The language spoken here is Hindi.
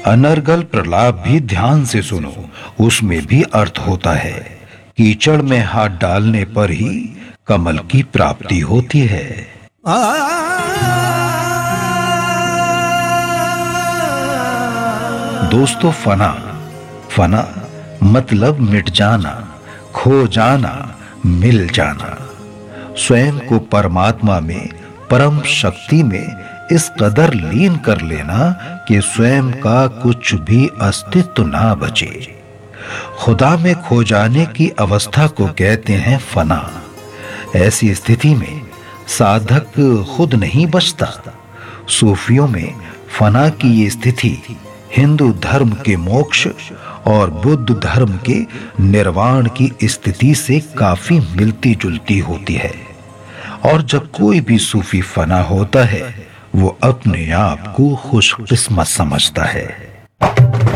अनर्गल प्रलाप भी ध्यान से सुनो, उसमें भी अर्थ होता है। कीचड़ में हाथ डालने पर ही कमल की प्राप्ति होती है। दोस्तों, फना फना मतलब मिट जाना, खो जाना, मिल जाना। स्वयं को परमात्मा में, परम शक्ति में इस कदर लीन कर लेना कि स्वयं का कुछ भी अस्तित्व ना बचे। खुदा में खो जाने की अवस्था को कहते हैं फना। ऐसी स्थिति में साधक खुद नहीं बचता। सूफियों में फना की ये स्थिति हिंदू धर्म के मोक्ष और बुद्ध धर्म के निर्वाण की स्थिति से काफी मिलती जुलती होती है। और जब कोई भी सूफी फना होता है, वो अपने आप को खुशकिस्मत समझता है।